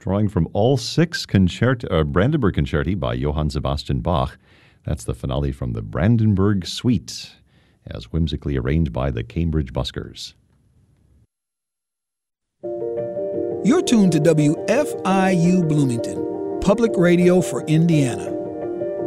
drawing from all six Brandenburg Concerti by Johann Sebastian Bach. That's the finale from the Brandenburg Suite, as whimsically arranged by the Cambridge Buskers. You're tuned to WFIU Bloomington, public radio for Indiana.